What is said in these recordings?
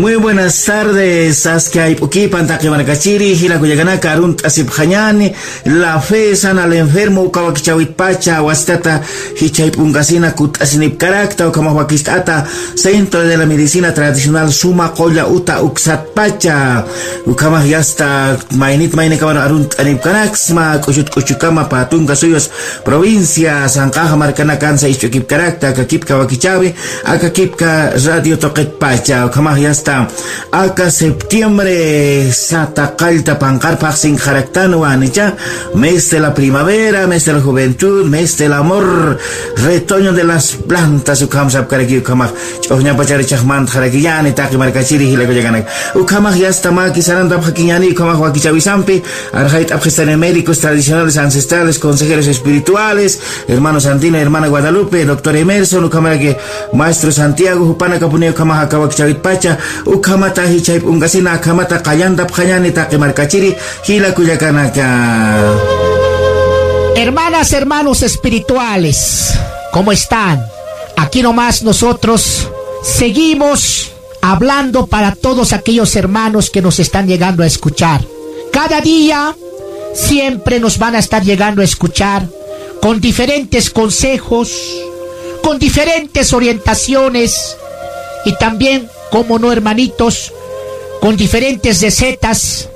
Muy buenas tardes, Saskia Ipuki, Pantaki Maracachiri, Hila Cuyagana, Carunt Asipjanyani, La Fe Sana al Enfermo, Kawakichawit Pacha, Wastata, Hichaipungasina, Kut Asinip Karakta, Kamawakistata, Centro de la Medicina Tradicional Suma Koya Uta Uksat Pacha, Ukama Yasta, Mainit Maine Kawan Arunt Anip Karaksma, Kuchut Kuchukama, Patunga Suyos, Provincia, Sankaja Marcana Kansa, Ichukip Karakta, Kakip Kawakichawi, Akakipka Radio Toket Pacha, Ukama Yasta. Acá septiembre Satakalta Pancarpa sin Jaraktano Anicha, mes de la primavera, mes de la juventud, mes del amor, retoño de las plantas, Ukamsap Karaki Ukamach, Chohna Pachari Chahman, Harakiyani, Taki Markachiri, Hilakuyaganak, Ukamach Yastama, Kisaranda Hakiñani, Ukamach Wakichavisampi, Arjait Abgestane médicos tradicionales, ancestrales, consejeros espirituales, hermano Santino, hermana Guadalupe, doctor Emerson, Ukamaki, maestro Santiago, Upana Capuneo, Ukamach Akawakichavit Pacha, Ukamata Hichai Ungasina, Kamata Kayanda Pjanyani, Taki Markachiri, Hilakuyakanaka. Hermanas, hermanos espirituales, ¿cómo están? Aquí nomás nosotros seguimos hablando para todos aquellos hermanos que nos están llegando a escuchar. Cada día siempre nos van a estar llegando a escuchar con diferentes consejos, con diferentes orientaciones y también, como no, hermanitos, con diferentes recetas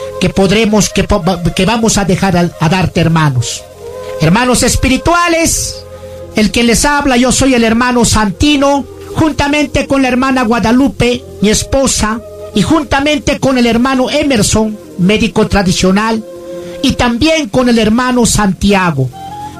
que vamos a dejar a darte, hermanos. Hermanos espirituales, el que les habla, yo soy el hermano Santino, juntamente con la hermana Guadalupe, mi esposa, y juntamente con el hermano Emerson, médico tradicional, y también con el hermano Santiago.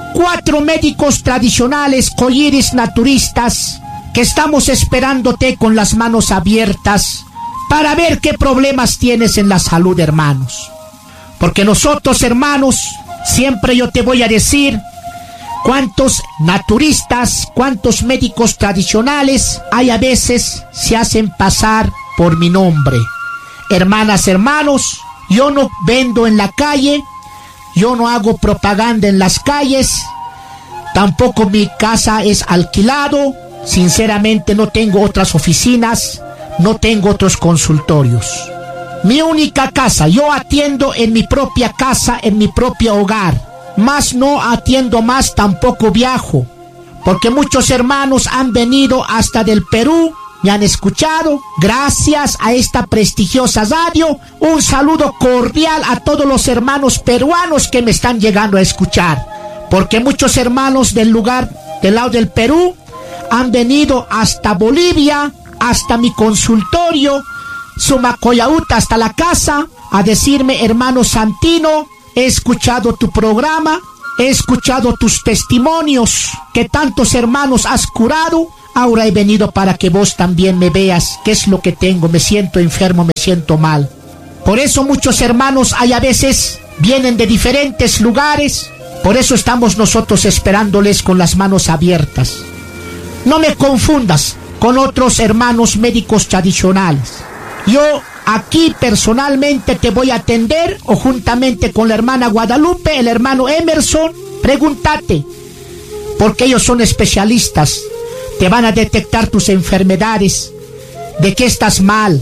4 médicos tradicionales, colliris naturistas, que estamos esperándote con las manos abiertas para ver qué problemas tienes en la salud, hermanos. Porque nosotros, hermanos, siempre yo te voy a decir cuántos naturistas, cuántos médicos tradicionales hay, a veces se hacen pasar por mi nombre. Hermanas, hermanos, yo no vendo en la calle, yo no hago propaganda en las calles, tampoco mi casa es alquilado. Sinceramente no tengo otras oficinas, no tengo otros consultorios. Mi única casa, yo atiendo en mi propia casa, en mi propio hogar. Más no atiendo más, tampoco viajo. Porque muchos hermanos han venido hasta del Perú, me han escuchado. Gracias a esta prestigiosa radio, un saludo cordial a todos los hermanos peruanos que me están llegando a escuchar. Porque muchos hermanos del lado del Perú, han venido hasta Bolivia, hasta mi consultorio, Sumacoyauta, hasta la casa, a decirme: hermano Santino, he escuchado tu programa, he escuchado tus testimonios, que tantos hermanos has curado, ahora he venido para que vos también me veas qué es lo que tengo, me siento enfermo, me siento mal. Por eso muchos hermanos hay a veces vienen de diferentes lugares, por eso estamos nosotros esperándoles con las manos abiertas. No me confundas con otros hermanos médicos tradicionales. Yo aquí personalmente te voy a atender, o juntamente con la hermana Guadalupe, el hermano Emerson. Pregúntate, porque ellos son especialistas. Te van a detectar tus enfermedades, de qué estás mal,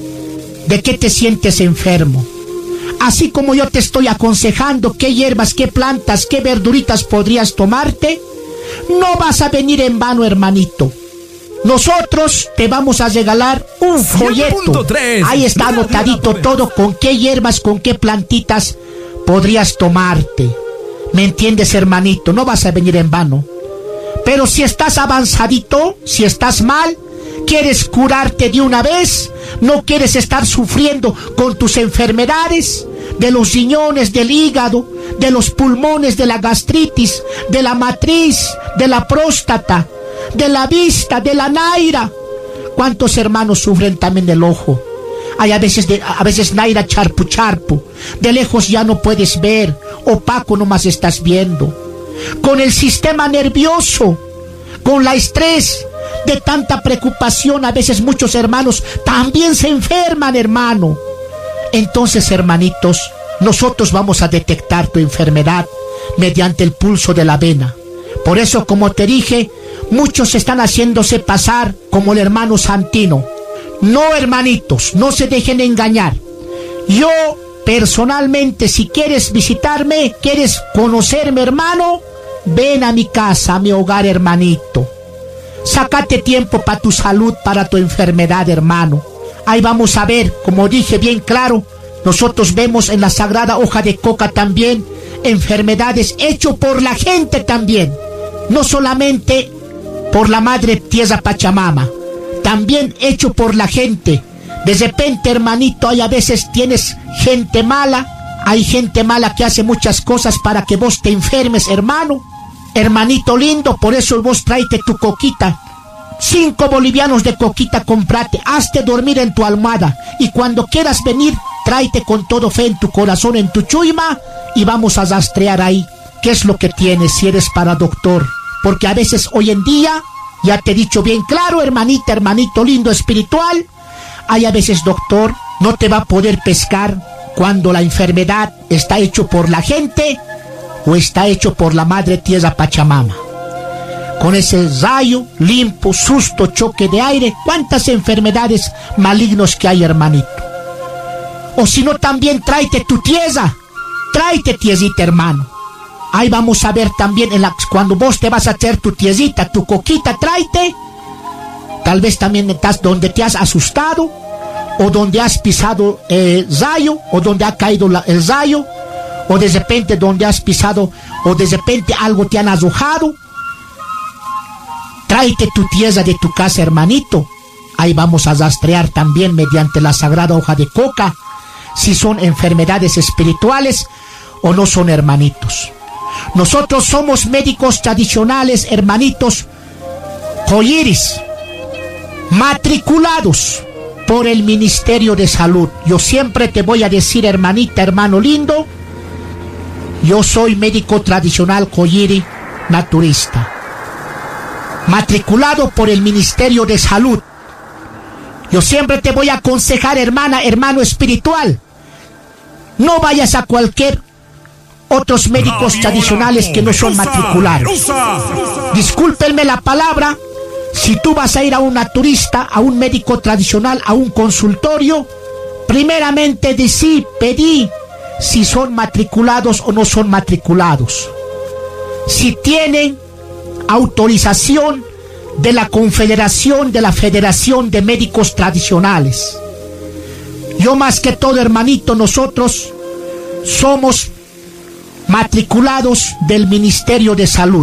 de qué te sientes enfermo. Así como yo te estoy aconsejando qué hierbas, qué plantas, qué verduritas podrías tomarte, no vas a venir en vano, hermanito. Nosotros te vamos a regalar un folleto. Ahí está anotadito todo, con qué hierbas, con qué plantitas podrías tomarte. ¿Me entiendes, hermanito? No vas a venir en vano. Pero si estás avanzadito, si estás mal, quieres curarte de una vez, no quieres estar sufriendo con tus enfermedades, de los riñones, del hígado, de los pulmones, de la gastritis, de la matriz, de la próstata, de la vista, de la naira. ¿Cuántos hermanos sufren también del ojo? Hay a veces naira charpu, de lejos ya no puedes ver, opaco nomás estás viendo. Con el sistema nervioso, con la estrés, de tanta preocupación, a veces muchos hermanos también se enferman, hermano. Entonces, hermanitos, nosotros vamos a detectar tu enfermedad mediante el pulso de la vena. Por eso, como te dije, muchos están haciéndose pasar como el hermano Santino. No, hermanitos, no se dejen engañar. Yo, personalmente, si quieres visitarme, quieres conocerme, hermano, ven a mi casa, a mi hogar, hermanito. Sácate tiempo para tu salud, para tu enfermedad, hermano. Ahí vamos a ver, como dije bien claro, nosotros vemos en la sagrada hoja de coca también enfermedades hecho por la gente también. No solamente por la madre tierra Pachamama, también hecho por la gente. De repente, hermanito, hay a veces tienes gente mala, hay gente mala que hace muchas cosas para que vos te enfermes, hermano. Hermanito lindo, por eso vos tráete tu coquita. 5 bolivianos de coquita comprate, hazte dormir en tu almohada. Y cuando quieras venir, tráete con todo fe en tu corazón, en tu chuima, y vamos a rastrear ahí qué es lo que tienes, si eres para doctor. Porque a veces hoy en día, ya te he dicho bien claro, hermanita, hermanito lindo espiritual, hay a veces doctor, no te va a poder pescar cuando la enfermedad está hecho por la gente o está hecho por la madre tierra Pachamama. Con ese rayo, limpo, susto, choque de aire, cuántas enfermedades malignos que hay, hermanito. O si no, también tráete tu tierra, tráete tierrita, hermano. Ahí vamos a ver también cuando vos te vas a hacer tu tierrita, tu coquita, tráete. Tal vez también estás donde te has asustado, o donde has pisado el rayo, o donde ha caído el rayo, o de repente donde has pisado, o de repente algo te han arrojado. Tráete tu tierra de tu casa, hermanito. Ahí vamos a rastrear también mediante la sagrada hoja de coca si son enfermedades espirituales o no son, hermanitos. Nosotros somos médicos tradicionales, hermanitos, Colliris, matriculados por el Ministerio de Salud. Yo siempre te voy a decir, hermanita, hermano lindo, yo soy médico tradicional Colliri naturista, matriculado por el Ministerio de Salud. Yo siempre te voy a aconsejar, hermana, hermano espiritual, no vayas a cualquier otros médicos tradicionales que no son matriculados. Discúlpenme la palabra, si tú vas a ir a un naturista, a un médico tradicional, a un consultorio, primeramente pedí si son matriculados o no son matriculados, si tienen autorización de la Confederación de la Federación de Médicos Tradicionales. Yo más que todo, hermanito, nosotros somos matriculados del Ministerio de Salud.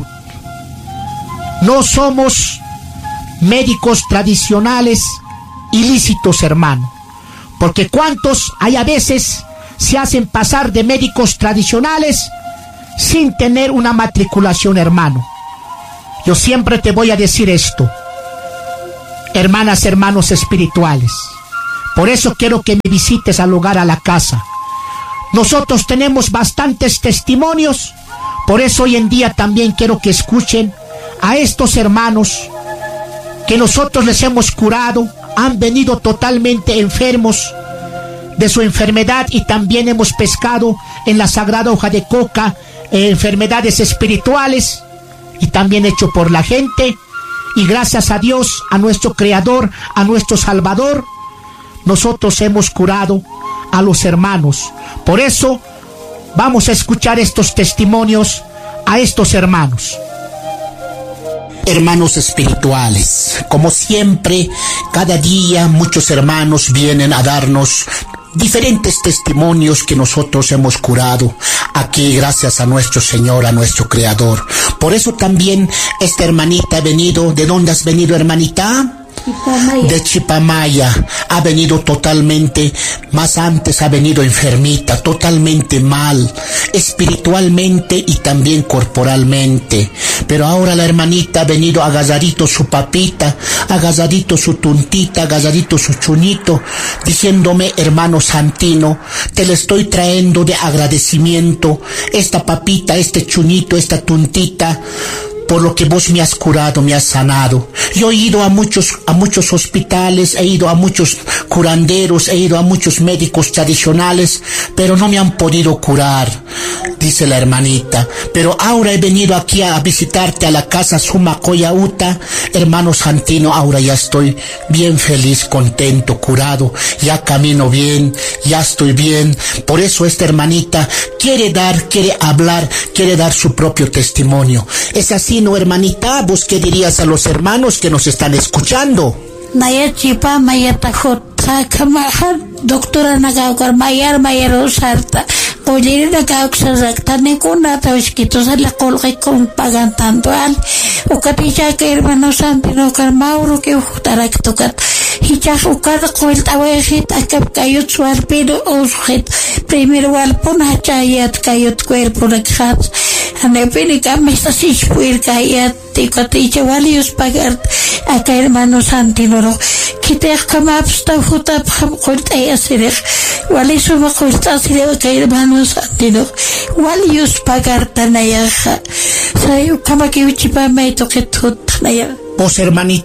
No somos médicos tradicionales ilícitos, hermano. Porque cuántos hay a veces se hacen pasar de médicos tradicionales sin tener una matriculación, hermano. Yo siempre te voy a decir esto, hermanas, hermanos espirituales. Por eso quiero que me visites al hogar, a la casa. Nosotros tenemos bastantes testimonios, por eso hoy en día también quiero que escuchen a estos hermanos que nosotros les hemos curado, han venido totalmente enfermos de su enfermedad y también hemos pescado en la sagrada hoja de coca enfermedades espirituales y también hecho por la gente, y gracias a Dios, a nuestro Creador, a nuestro Salvador, nosotros hemos curado a los hermanos. Por eso vamos a escuchar estos testimonios a estos hermanos. Hermanos espirituales, como siempre, cada día muchos hermanos vienen a darnos diferentes testimonios que nosotros hemos curado aquí gracias a nuestro Señor, a nuestro Creador. Por eso también esta hermanita ha venido. ¿De dónde has venido, hermanita? De Chipamaya. Ha venido totalmente, más antes ha venido enfermita, totalmente mal, espiritualmente y también corporalmente. Pero ahora la hermanita ha venido agarradito su papita, agarradito su tuntita, agarradito su chuñito, diciéndome: hermano Santino, te le estoy trayendo de agradecimiento esta papita, este chuñito, esta tuntita, por lo que vos me has curado, me has sanado. Yo he ido a muchos hospitales, he ido a muchos curanderos, he ido a muchos médicos tradicionales, pero no me han podido curar. dice la hermanita, pero ahora he venido aquí a visitarte a la casa Sumacoya Uta, hermano Santino, ahora ya estoy bien feliz, contento, curado, ya camino bien, ya estoy bien. Por eso esta hermanita quiere hablar, quiere dar su propio testimonio. ¿Es así, no, hermanita? ¿Vos qué dirías a los hermanos que nos están escuchando? Maya chipa, maya tajot, sakamahan, doctora nagawkar, mayar usarta, Poliri nagawkar raktani kuna, tawishkitos a la colga con pagantando al, o capilla que hermano Santino Mauro que ujtarak tocat, hichas ukada cuelta wejit, akab kayut suarpino o sujet, primero walpon hachayat kayut cuerpo rakhat, anepini kamesta sichpuir kayat, tikatiche walius pagart, acá hermano Santino, Kitech kamapsta hutap ham kulte asirech, wali suma kulte asirech acá hermano Santino, walius pagarta nayaja, sayo kama kiuchipa meito que tut naya. Vos, hermanita,